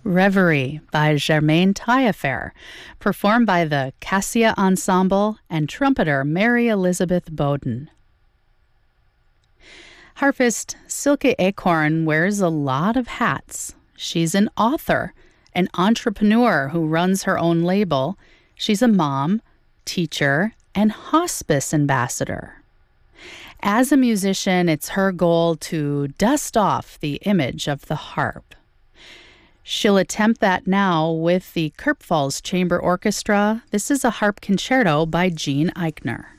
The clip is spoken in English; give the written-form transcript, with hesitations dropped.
Reverie by Germaine Taillefer, performed by the Cassia Ensemble and trumpeter Mary Elizabeth Bowden. Harpist Silke Acorn wears a lot of hats. She's an author, an entrepreneur who runs her own label. She's a mom, teacher, and hospice ambassador. As a musician, it's her goal to dust off the image of the harp. She'll attempt that now with the Kurpfalz Chamber Orchestra. This is a harp concerto by Gene Eichner.